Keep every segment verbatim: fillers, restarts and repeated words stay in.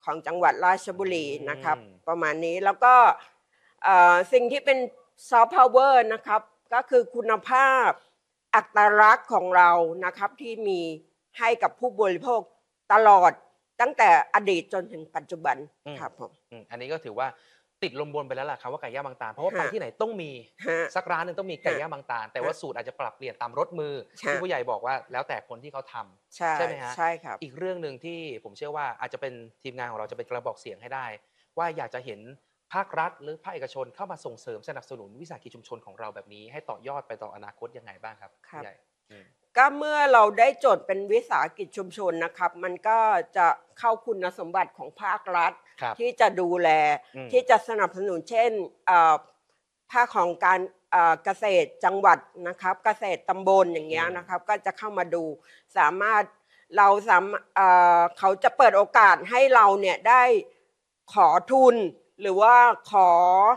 ของจังหวัดราชบุรีอืนะครับมประมาณนี้แล้วก็เอ่อสิ่งที่เป็นซอฟต์พาวเวอร์นะครับก็คือคุณภาพอัตลักษณ์ของเรานะครับที่มีให้กับผู้บริโภคตลอดตั้งแต่อดีตจนถึงปัจจุบันอืมครับผมอืมอันนี้ก็ถือว่าติดลมบนไปแล้วล่ะครับว่าไก่ย่างบางตาลเพราะว่าไปฮะที่ไหนต้องมีฮะสักร้านหนึ่งต้องมีไก่ฮะย่างบางตาลแต่ฮะว่าสูตรอาจจะปรับเปลี่ยนตามรสมือฮะที่ผู้ใหญ่บอกว่าแล้วแต่คนที่เขาทใช่ำใช่ไหมฮะใช่ครับอีกเรื่องหนึ่งที่ผมเชื่อว่าอาจจะเป็นทีมงานของเราจะเป็นกระบอกเสียงให้ได้ว่าอยากจะเห็นภาครัฐหรือภาคเอกชนเข้ามาส่งเสริมสนับสนุนวิสาหกิจชุมชนของเราแบบนี้ให้ต่อยอดไปต่ออนาคตยังไงบ้างครับครับผู้ใหญ่อืมก็เมื่อเราได้จดเป็นวิสาหกิจชุมชนนะครับมันก็จะเข้าคุณสมบัติของภาครัฐครับที่จะดูแลอืมที่จะสนับสนุนเช่นภาคของการเกษตรจังหวัดนะครับเกษตรตำบลอย่างเงี้ยนะครับก็จะเข้ามาดูสามารถเราสามเขาจะเปิดโอกาสให้เราเนี่ยได้ขอทุนหรือว่าขอ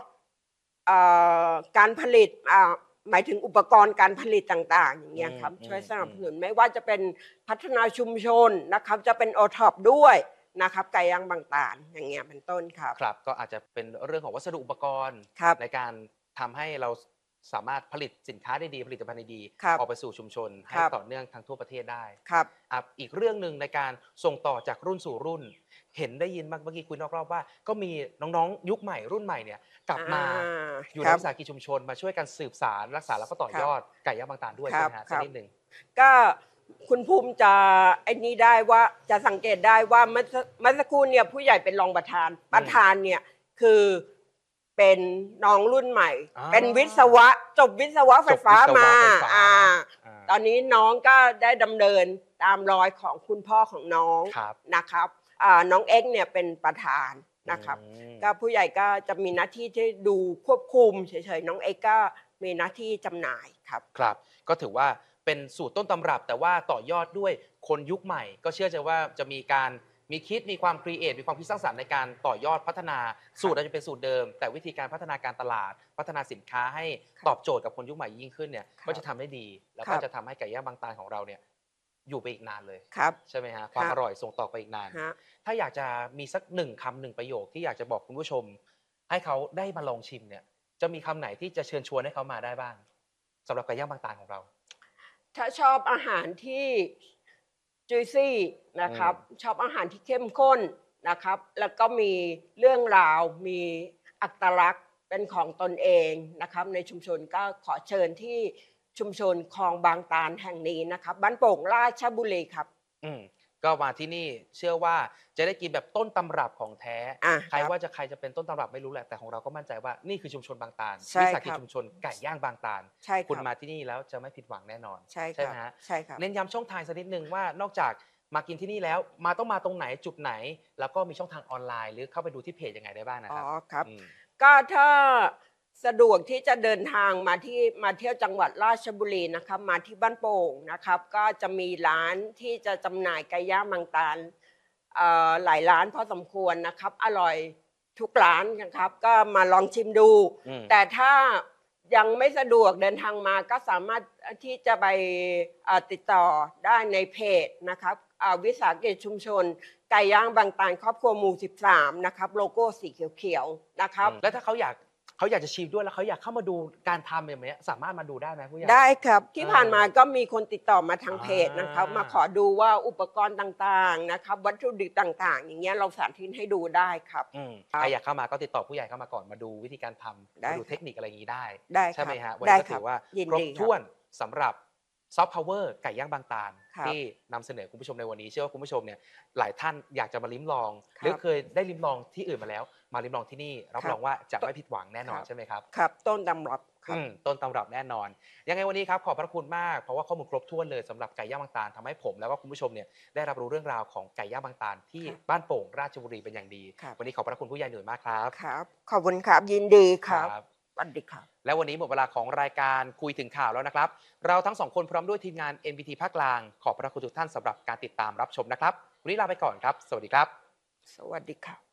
การผลิตหมายถึงอุปกรณ์การผลิตต่างๆอย่างเงี้ยครับช่วยสนับสนุนไม่ว่าจะเป็นพัฒนาชุมชนนะครับจะเป็นโอท็อปด้วยนะครับไก่ย่างบางตาลอย่างเงี้ยเป็นต้นครับครับก็อาจจะเป็นเรื่องของวัสดุอุปกรณ์ครับในการทำให้เราสามารถผลิตสินค้าได้ดีผลิตภัณฑ์ได้ดีครับออกไปสู่ชุมชนให้ครับต่อเนื่องทั้งทั่วประเทศได้ครับอ่ะอีกเรื่องหนึ่งในการส่งต่อจากรุ่นสู่รุ่น เห็นได้ยินเมื่อกี้คุยนอกรอบว่าก็มีน้องๆยุคใหม่รุ่นใหม่เนี่ยกลับอ่มาาอยู่ครับในวิสาหกิจชุมชนมาช่วยกันสืบสารรักษาแล้วก็ต่อครับยอดไก่ย่างบางตาลด้วยครับใช่ไหมฮะครับสักนิดหนึ่งก็คุณภูมิจะไอ้นี้ได้ว่าจะสังเกตได้ว่าเมื่อเมื่อสักครู่เนี่ยผู้ใหญ่เป็นรองประธานประธานเนี่ยคือเป็นน้องรุ่นใหม่เป็นวิศวะจบวิศวะไฟฟ้ามาอ่าตอนนี้น้องก็ได้ดำเนินตามรอยของคุณพ่อของน้องนะครับน้องเอ็กเนี่ยเป็นประธานนะครับก็ผู้ใหญ่ก็จะมีหน้าที่ที่ดูควบคุมเฉยๆน้องเอ็กก็มีหน้าที่จำหน่ายครับครับก็ถือว่าเป็นสูตรต้นตำรับแต่ว่าต่อยอดด้วยคนยุคใหม่ก็เชื่อใจว่าจะมีการมีคิดมีความครีเอทมีความคิดสร้างสรรค์ในการต่อยอดพัฒนาสูตรอาจจะเป็นสูตรเดิมแต่วิธีการพัฒนาการตลาดพัฒนาสินค้าให้ตอบโจทย์กับคนยุคใหม่ยิ่งขึ้นเนี่ยก็จะทำได้ดีแล้วก็จะทำให้ไก่ย่างบางตาลของเราเนี่ยอยู่ไปอีกนานเลยใช่ไหมฮะความอร่อยส่งต่อไปอีกนานถ้าอยากจะมีสักหนึ่งคำหนึ่งประโยคที่อยากจะบอกคุณผู้ชมให้เขาได้มาลองชิมเนี่ยจะมีคำไหนที่จะเชิญชวนให้เขามาได้บ้างสำหรับไก่ย่างบางตาลของเราถ้าชอบอาหารที่จุยซี่นะครับชอบอาหารที่เข้มข้นนะครับแล้วก็มีเรื่องราวมีอัตลักษณ์เป็นของตนเองนะครับในชุมชนก็ขอเชิญที่ชุมชนคลองบางตาลแห่งนี้นะครับบ้านโป่งราชบุรีครับอืมก็มาที่นี่เชื่อว่าจะได้กินแบบต้นตำรับของแท้ใครว่าจะใครจะเป็นต้นตำรับไม่รู้แหละแต่ของเราก็มั่นใจว่านี่คือชุมชนบางตาลวิสาหกิจชุมชนไก่ย่างบางตาลคุณมาที่นี่แล้วจะไม่ผิดหวังแน่นอนใช่ไหมฮะใช่ครับเน้นย้ำช่องทางสักนิดนึงว่านอกจากมากินที่นี่แล้วมาต้องมาตรงไหนจุดไหนแล้วก็มีช่องทางออนไลน์หรือเข้าไปดูที่เพจยังไงได้บ้างนะครับอ๋อครับก็ถ้าสะดวกที่จะเดินทางมาที่มาเที่ยวจังหวัดราชบุรีนะครับมาที่บ้านโป่งนะครับก็จะมีร้านที่จะจำหน่ายไก่ย่างบางตาลหลายร้านพอสมควรนะครับอร่อยทุกร้านนะครับก็มาลองชิมดูแต่ถ้ายังไม่สะดวกเดินทางมาก็สามารถที่จะไปติดต่อได้ในเพจนะครับวิสาหกิจชุมชนไก่ย่างบางตาลครอบครัวหมู่สิบสามนะครับโลโก้สีเขียวๆนะครับแล้วถ้าเขาอยากเขาอยากจะชิมด้วยแล้วเขาอยากเข้ามาดูการทำแบบนี้สามารถมาดูได้ไหมผู้ใหญ่ได้ครับที่ผ่านมาก็มีคนติดต่อมาทางเพจนะครับมาขอดูว่าอุปกรณ์ต่างๆนะครับวัตถุดิบต่างๆอย่างเงี้ยเราสาธิตให้ดูได้ครับใครอยากเข้ามาก็ติดต่อผู้ใหญ่เข้ามาก่อนมาดูวิธีการทำมาดูเทคนิคอะไรอย่างนี้ได้ใช่ไหมฮะวันนี้ก็ถือว่าครบถ้วนสำหรับซอฟต์พาวเวอร์ไก่ย่างบางตาลที่นำเสนอคุณผู้ชมในวันนี้เชื่อว่าคุณผู้ชมเนี่ยหลายท่านอยากจะมาลิ้มลองหรือเคยได้ลิ้มลองที่อื่นมาแล้วมาลิ้มลองที่นี่รับรองว่าจะไม่ผิดหวังแน่นอนใช่ไหมครับครับต้นตำรับครับต้นตำรับแน่นอนยังไงวันนี้ครับขอบพระคุณมากเพราะว่าข้อมูลครบถ้วนเลยสำหรับไก่ย่างบางตาลทำให้ผมแล้วก็คุณผู้ชมเนี่ยได้รับรู้เรื่องราวของไก่ย่างบางตาลที่บ้านโป่งราชบุรีเป็นอย่างดีวันนี้ขอบพระคุณผู้ใหญ่หนุ่ยมากครับครับขอบคุณครับยินดีครับสวัสดีครับและวันนี้หมดเวลาของรายการคุยถึงข่าวแล้วนะครับเราทั้งสองคนพร้อมด้วยทีมงาน เอ็น บี ที ภาคกลางขอบพระคุณทุกท่านสำหรับการติดตามรับชมนะครับวันนี้ลาไปก่อนครับสวัสดีครับสวัสดีครับ